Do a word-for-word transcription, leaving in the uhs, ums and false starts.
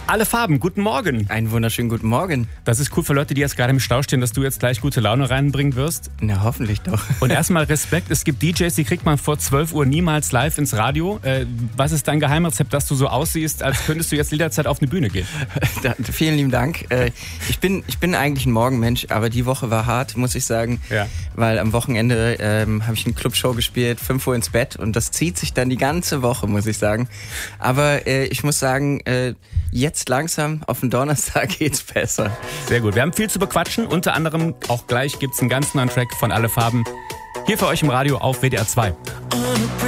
Alle Farben, guten Morgen. Einen wunderschönen guten Morgen. Das ist cool für Leute, die jetzt gerade im Stau stehen, dass du jetzt gleich gute Laune reinbringen wirst. Na, hoffentlich doch. Und erstmal Respekt, es gibt D Js, die kriegt man vor zwölf Uhr niemals live ins Radio. Äh, was ist dein Geheimrezept, dass du so aussiehst, als könntest du jetzt jederzeit auf eine Bühne gehen? Da, vielen lieben Dank. Äh, ich, bin, ich bin eigentlich ein Morgenmensch, aber die Woche war hart, muss ich sagen. Ja. Weil am Wochenende ähm, habe ich eine Clubshow gespielt, fünf Uhr ins Bett und das zieht sich dann die ganze Woche, muss ich sagen. Aber äh, ich muss sagen, äh, jetzt langsam auf den Donnerstag geht's besser. Sehr gut. Wir haben viel zu bequatschen. Unter anderem auch gleich gibt's einen ganz neuen Track von Alle Farben. Hier für euch im Radio auf W D R zwei.